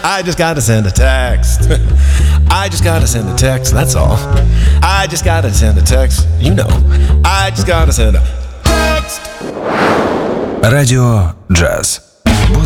I just gotta send a text. I just gotta send a text, that's all. I just gotta send a text, you know. I just gotta send a text. Радио «Джаз».